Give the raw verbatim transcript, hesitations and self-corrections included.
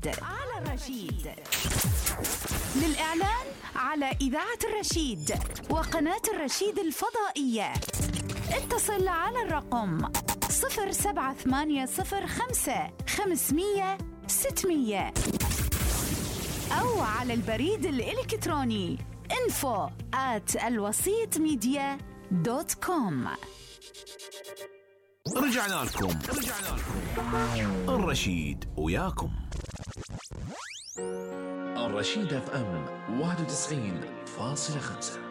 الرشيد على الرشيد للإعلان على إذاعة الرشيد وقناة الرشيد الفضائية اتصل على الرقم صفر سبعة ثمانية صفر خمسة خمسمية ستمية أو على البريد الإلكتروني info at الوسيط ميديا دوت كوم. رجعنا لكم رجعنا لكم الرشيد وياكم. الرشيد اف ام واحد وتسعين فاصلة خمسة.